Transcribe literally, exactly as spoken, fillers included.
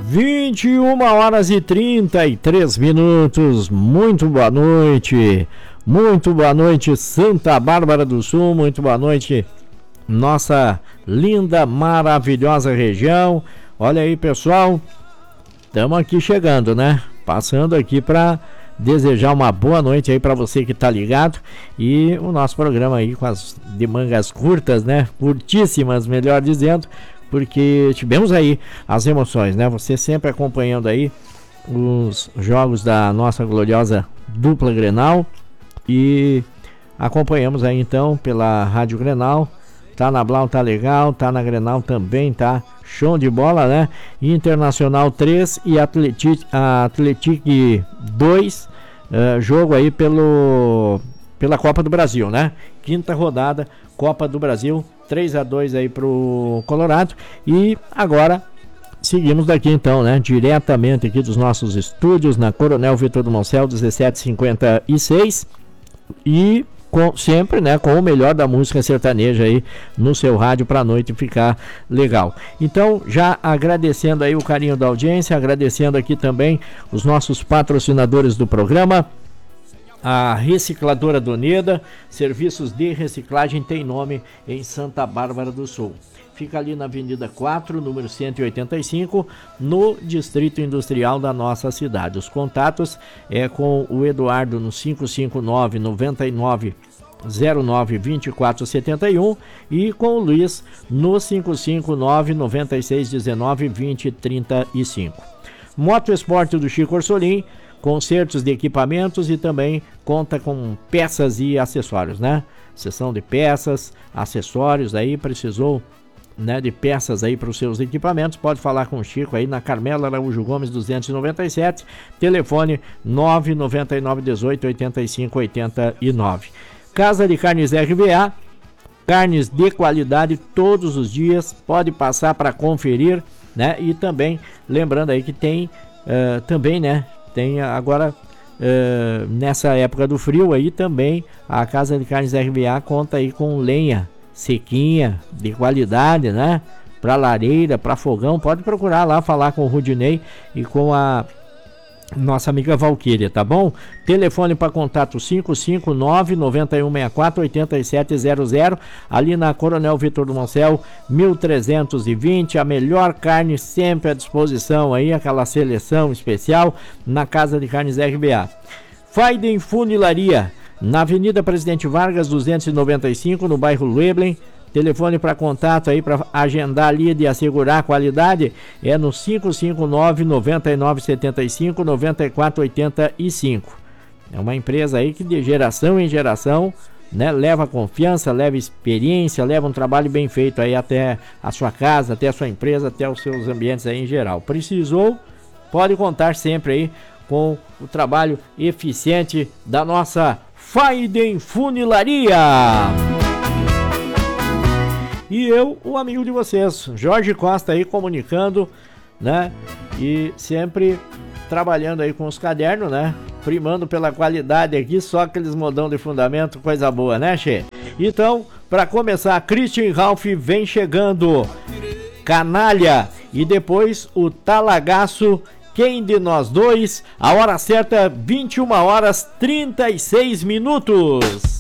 vinte e uma horas e trinta e três minutos. Muito boa noite. Muito boa noite, Santa Bárbara do Sul. Muito boa noite, nossa linda, maravilhosa região. Olha aí, pessoal. Estamos aqui chegando, né? Passando aqui para desejar uma boa noite aí para você que tá ligado. E o nosso programa aí com as de mangas curtas, né? Curtíssimas, melhor dizendo, porque tivemos aí as emoções, né? Você sempre acompanhando aí os jogos da nossa gloriosa dupla Grenal. E acompanhamos aí então pela Rádio Grenal. Tá na Blau, tá legal, tá na Grenal também, tá show de bola, né? Internacional três e Atletic, Atletic dois, uh, jogo aí pelo, pela Copa do Brasil, né? Quinta rodada, Copa do Brasil, três a dois aí pro Colorado. E agora seguimos daqui então, né? Diretamente aqui dos nossos estúdios na Coronel Vitor do Moncel, dezessete cinquenta e seis. E com, sempre, né, com o melhor da música sertaneja aí no seu rádio para a noite ficar legal. Então, já agradecendo aí o carinho da audiência, agradecendo aqui também os nossos patrocinadores do programa. A Recicladora Doneda, serviços de reciclagem tem nome em Santa Bárbara do Sul. Fica ali na Avenida quatro, número cento e oitenta e cinco, no Distrito Industrial da nossa cidade. Os contatos é com o Eduardo no cinco cinco nove, nove nove zero nove, dois quatro sete um e com o Luiz no cinco cinco nove, nove seis um nove, dois zero três cinco. Moto Esporte do Chico Orsolim, consertos de equipamentos e também conta com peças e acessórios, né? Seção de peças, acessórios aí, precisou, né, de peças aí para os seus equipamentos, pode falar com o Chico aí na Carmela Araújo Gomes duzentos e noventa e sete, telefone nove nove nove, dezoito, oitenta e cinco, oitenta e nove. Casa de Carnes R V A, carnes de qualidade todos os dias, pode passar para conferir, né? E também lembrando aí que tem uh, também, né, tem agora uh, nessa época do frio aí também a Casa de Carnes R V A conta aí com lenha sequinha, de qualidade, né? Para lareira, para fogão, pode procurar lá, falar com o Rudinei e com a nossa amiga Valquíria, tá bom? Telefone para contato cinco cinco nove, nove um seis quatro, oito sete zero zero, ali na Coronel Vitor do Moncel, mil trezentos e vinte, a melhor carne sempre à disposição aí, aquela seleção especial na Casa de Carnes R B A. Faiden Funilaria, na Avenida Presidente Vargas, duzentos e noventa e cinco, no bairro Lueblen. Telefone para contato aí, para agendar ali de assegurar a qualidade, é no cinco cinco nove, nove nove sete cinco, nove quatro oito cinco. É uma empresa aí que de geração em geração, né, leva confiança, leva experiência, leva um trabalho bem feito aí até a sua casa, até a sua empresa, até os seus ambientes aí em geral. Precisou, pode contar sempre aí com o trabalho eficiente da nossa Faiden Funilaria. E eu, o amigo de vocês, Jorge Costa aí comunicando, né? E sempre trabalhando aí com os cadernos, né? Primando pela qualidade aqui, só aqueles modão de fundamento, coisa boa, né, Che? Então, para começar, Christian Ralph vem chegando, Canalha, e depois o Talagaço, Quem de Nós Dois, a hora certa, vinte e uma horas e trinta e seis minutos.